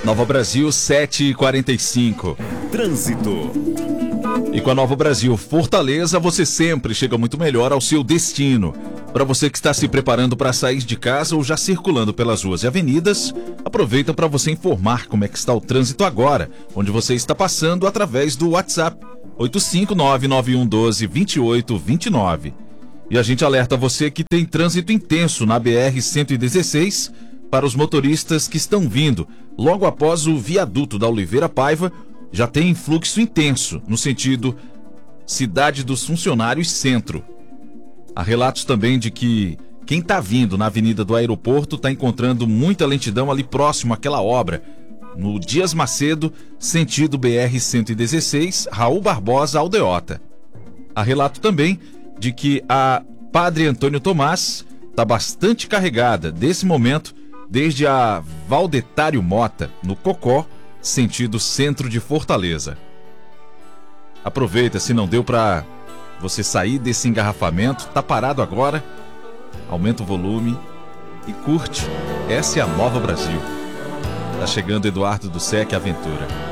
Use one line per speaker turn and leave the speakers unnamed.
Nova Brasil 7h45.
Trânsito.
E com a Nova Brasil Fortaleza, você sempre chega muito melhor ao seu destino. Para você que está se preparando para sair de casa ou já circulando pelas ruas e avenidas, aproveita para você informar como é que está o trânsito agora, onde você está passando através do WhatsApp 85991122829. E a gente alerta você que tem trânsito intenso na BR-116 para os motoristas que estão vindo logo após o viaduto da Oliveira Paiva. Já tem fluxo intenso no sentido Cidade dos Funcionários Centro. Há relatos também de que quem está vindo na Avenida do Aeroporto está encontrando muita lentidão ali próximo àquela obra, no Dias Macedo, sentido BR-116, Raul Barbosa, Aldeota. Há relato também de que a Padre Antônio Tomás está bastante carregada desse momento, desde a Valdetário Mota, no Cocó, sentido centro de Fortaleza. Aproveita, se não deu para você sair desse engarrafamento, tá parado agora, aumenta o volume e curte. Essa é a Nova Brasil. Tá chegando Eduardo do Sec Aventura.